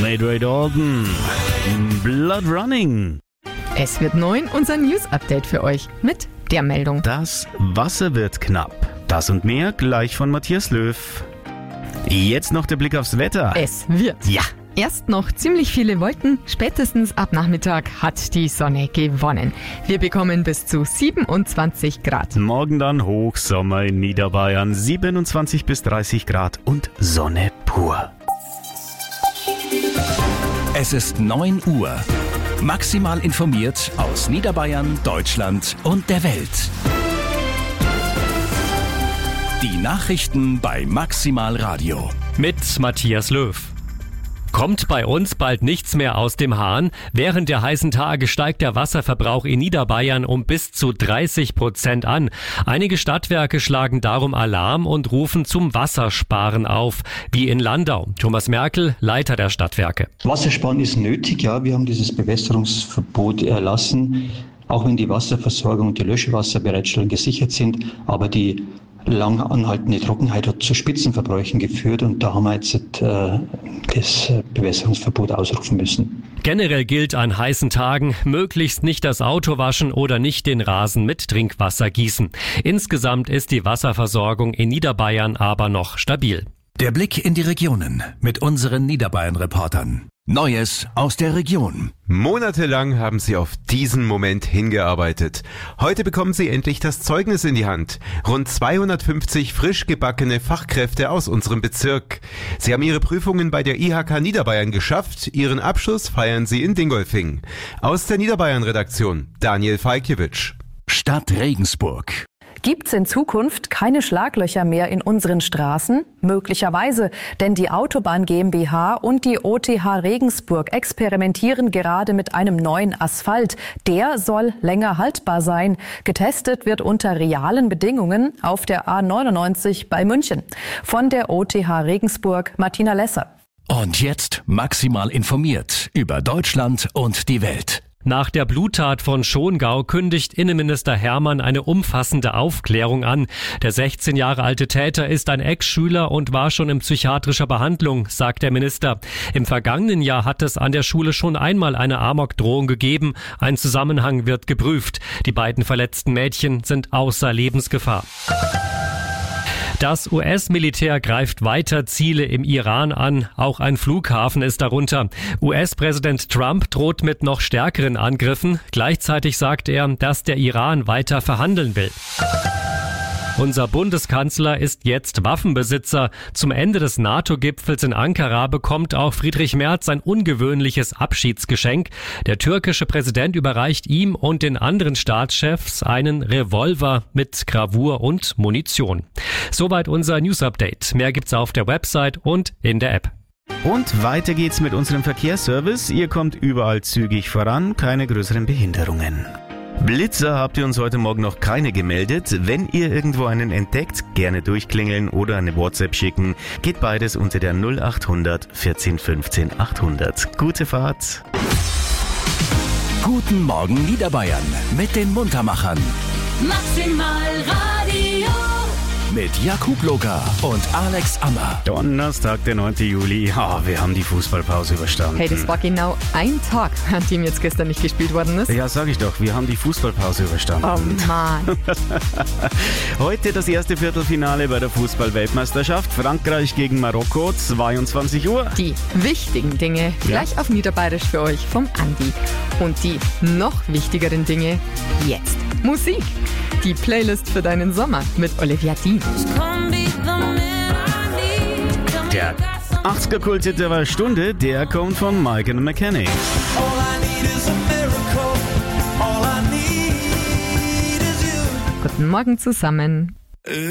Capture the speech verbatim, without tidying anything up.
Ray Ray Dalton, Blood Running. Es wird neun, unser News-Update für euch mit der Meldung. Das Wasser wird knapp. Das und mehr gleich von Matthias Löw. Jetzt noch der Blick aufs Wetter. Es wird. Ja. Erst noch ziemlich viele Wolken, spätestens ab Nachmittag hat die Sonne gewonnen. Wir bekommen bis zu siebenundzwanzig Grad. Morgen dann Hochsommer in Niederbayern, siebenundzwanzig bis dreißig Grad und Sonne pur. Es ist neun Uhr. Maximal informiert aus Niederbayern, Deutschland und der Welt. Die Nachrichten bei Maximal Radio. Mit Matthias Löw. Kommt bei uns bald nichts mehr aus dem Hahn? Während der heißen Tage steigt der Wasserverbrauch in Niederbayern um bis zu dreißig Prozent an. Einige Stadtwerke schlagen darum Alarm und rufen zum Wassersparen auf, wie in Landau. Thomas Merkel, Leiter der Stadtwerke. Wassersparen ist nötig, ja. Wir haben dieses Bewässerungsverbot erlassen, auch wenn die Wasserversorgung und die Löschwasserbereitstellung gesichert sind. Aber die lang anhaltende Trockenheit hat zu Spitzenverbräuchen geführt und da haben wir jetzt äh, das Bewässerungsverbot ausrufen müssen. Generell gilt an heißen Tagen, möglichst nicht das Auto waschen oder nicht den Rasen mit Trinkwasser gießen. Insgesamt ist die Wasserversorgung in Niederbayern aber noch stabil. Der Blick in die Regionen mit unseren Niederbayern-Reportern. Neues aus der Region. Monatelang haben sie auf diesen Moment hingearbeitet. Heute bekommen sie endlich das Zeugnis in die Hand. Rund zweihundertfünfzig frisch gebackene Fachkräfte aus unserem Bezirk. Sie haben ihre Prüfungen bei der I H K Niederbayern geschafft. Ihren Abschluss feiern sie in Dingolfing. Aus der Niederbayern-Redaktion Daniel Falkiewicz. Stadt Regensburg. Gibt es in Zukunft keine Schlaglöcher mehr in unseren Straßen? Möglicherweise, denn die Autobahn GmbH und die O T H Regensburg experimentieren gerade mit einem neuen Asphalt. Der soll länger haltbar sein. Getestet wird unter realen Bedingungen auf der A neunundneunzig bei München. Von der O T H Regensburg Martina Lesser. Und jetzt maximal informiert über Deutschland und die Welt. Nach der Bluttat von Schongau kündigt Innenminister Hermann eine umfassende Aufklärung an. Der sechzehn Jahre alte Täter ist ein Ex-Schüler und war schon in psychiatrischer Behandlung, sagt der Minister. Im vergangenen Jahr hat es an der Schule schon einmal eine Amokdrohung gegeben. Ein Zusammenhang wird geprüft. Die beiden verletzten Mädchen sind außer Lebensgefahr. Das U S-Militär greift weiter Ziele im Iran an. Auch ein Flughafen ist darunter. U S-Präsident Trump droht mit noch stärkeren Angriffen. Gleichzeitig sagt er, dass der Iran weiter verhandeln will. Unser Bundeskanzler ist jetzt Waffenbesitzer. Zum Ende des NATO-Gipfels in Ankara bekommt auch Friedrich Merz ein ungewöhnliches Abschiedsgeschenk. Der türkische Präsident überreicht ihm und den anderen Staatschefs einen Revolver mit Gravur und Munition. Soweit unser News-Update. Mehr gibt's auf der Website und in der App. Und weiter geht's mit unserem Verkehrsservice. Ihr kommt überall zügig voran, keine größeren Behinderungen. Blitzer habt ihr uns heute Morgen noch keine gemeldet. Wenn ihr irgendwo einen entdeckt, gerne durchklingeln oder eine WhatsApp schicken. Geht beides unter der null acht hundert vierzehn fünfzehn achthundert. Gute Fahrt. Guten Morgen Niederbayern mit den Muntermachern. Maximal Radio. Mit Jakub Loka und Alex Ammer. Donnerstag, der neunten Juli. Ja, wir haben die Fußballpause überstanden. Hey, das war genau ein Tag, an dem jetzt gestern nicht gespielt worden ist. Ja, sag ich doch, wir haben die Fußballpause überstanden. Oh Mann. Heute das erste Viertelfinale bei der Fußball-Weltmeisterschaft. Frankreich gegen Marokko, zweiundzwanzig Uhr. Die wichtigen Dinge gleich auf Niederbayerisch für euch vom Andi. Und die noch wichtigeren Dinge jetzt. Musik. Die Playlist für deinen Sommer mit Olivia Dean. Der achtziger-Kult der Stunde, der kommt von Mike and Mechanic. Guten Morgen zusammen.